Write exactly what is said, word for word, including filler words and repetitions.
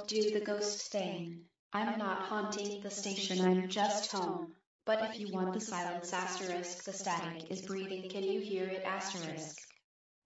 do the ghost thing. I'm not haunting the station, I'm just home. But if you want the silence asterisk, the static is breathing, can you hear it asterisk?